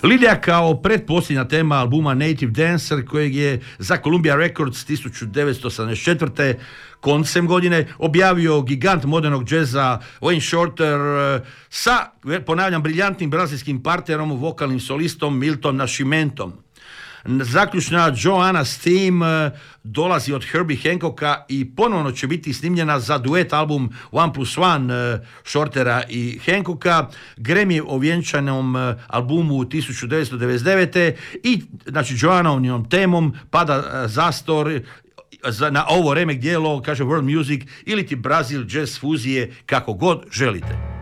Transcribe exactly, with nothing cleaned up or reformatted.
Lidija kao pretposljednja tema albuma Native Dancer, kojeg je za Columbia Records tisuću devetsto sedamdeset četvrte koncem godine objavio gigant modernog džeza Wayne Shorter sa, ponavljam, briljantnim brazilskim partnerom, vokalnim solistom Milton Nascimentom. Zaključna Joanna's Theme dolazi od Herbie Hancocka i ponovno će biti snimljena za duet album One plus One Shortera i Hancocka, Grammy ovjenčanom albumu tisuću devetsto devedeset devete i znači Joannovom temom pada zastor na ovo remek dijelo, kaže world music ili ti Brazil jazz fuzije, kako god želite.